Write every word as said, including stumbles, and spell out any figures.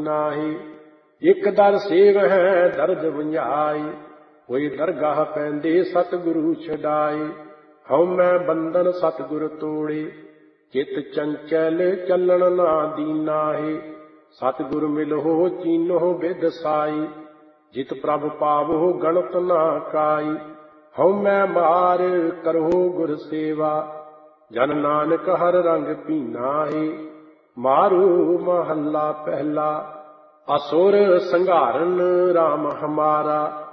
ਨਾਹੀ। ਇੱਕ ਦਰ ਸੇਵ ਹੈ ਦਰਦ ਵੰਝਾਈ, ਹੋਈ ਦਰਗਾਹ ਪੈਂਦੇ ਸਤਿਗੁਰੂ ਛਡਾਏ। ਹਉ ਮੈਂ ਬੰਧਨ ਸਤਿਗੁਰ ਤੋੜੇ, ਚਿਤ ਚੰਚਲ ਚੱਲਣ ਨਾ ਦੀਨਾਹੀ। ਸਤਿਗੁਰ ਮਿਲਹੁ ਚੀਨਹੁ ਬਿਧ ਸਾਈ, ਜਿਤ ਪ੍ਰਭ ਪਾਵਹੁ ਗਣਤ ਨਾ ਕਾਈ। ਹਉ ਮੈਂ ਮਾਰ ਕਰਹੁ ਗੁਰ ਸੇਵਾ, ਜਨ ਨਾਨਕ ਹਰ ਰੰਗ ਭੀਨਾਹੀ। ਮਾਰੂ ਮਹੱਲਾ ਪਹਿਲਾ। ਅਸੁਰ ਸੰਘਾਰਨ ਰਾਮ ਹਮਾਰਾ,